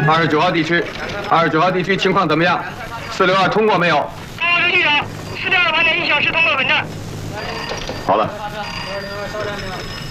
29号地区，29号地区情况怎么样？462通过没有？ 刘局长，462盘点1小时通过稳站。 好了。